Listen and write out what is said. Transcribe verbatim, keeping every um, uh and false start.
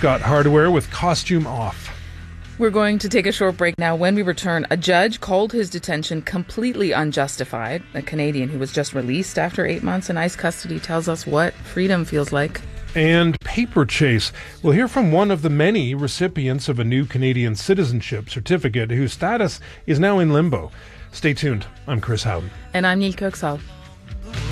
Scott Hardware with Costume Off. We're going to take a short break now. When we return, a judge called his detention completely unjustified. A Canadian who was just released after eight months in ICE custody tells us what freedom feels like. And Paper Chase. We'll hear from one of the many recipients of a new Canadian citizenship certificate whose status is now in limbo. Stay tuned. I'm Chris Howden. And I'm Neil Kirksall.